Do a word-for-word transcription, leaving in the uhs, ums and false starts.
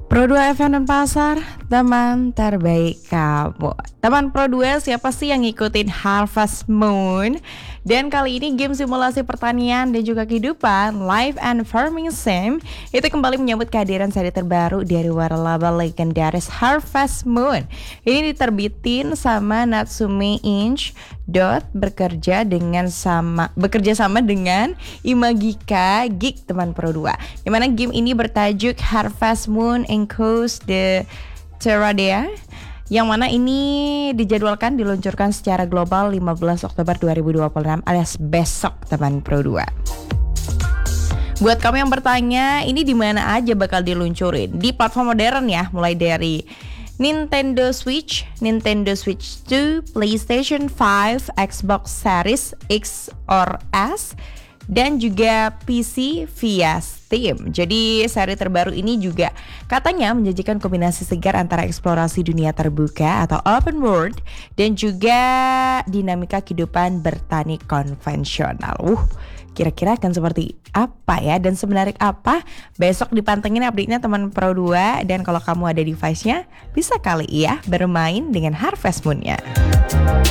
Pro dua F M dan Pasar, teman terbaik kamu. Teman Pro dua, siapa sih yang ngikutin Harvest Moon? Dan kali ini game simulasi pertanian dan juga kehidupan Life and Farming Sim itu kembali menyambut kehadiran seri terbaru dari waralaba legendaris Harvest Moon. Ini diterbitin sama Natsume Inc. Dot bekerja dengan sama bekerja sama dengan Imagika Geek, teman Pro dua. Di mana game ini bertajuk Harvest Moon Echoes the Terradea, yang mana ini dijadwalkan diluncurkan secara global lima belas Oktober dua ribu dua puluh enam alias besok, teman Pro dua. Buat kamu yang bertanya, ini di mana aja bakal diluncurin? Di platform modern ya, mulai dari Nintendo Switch, Nintendo Switch two, PlayStation five, Xbox Series X or S, dan juga P C via Steam. Jadi seri terbaru ini juga katanya menjanjikan kombinasi segar antara eksplorasi dunia terbuka atau open world dan juga dinamika kehidupan bertani konvensional. Uh, kira-kira akan seperti apa ya dan semenarik apa? Besok dipantengin update-nya, teman Pro dua. Dan kalau kamu ada device-nya, bisa kali ya bermain dengan Harvest Moon-nya.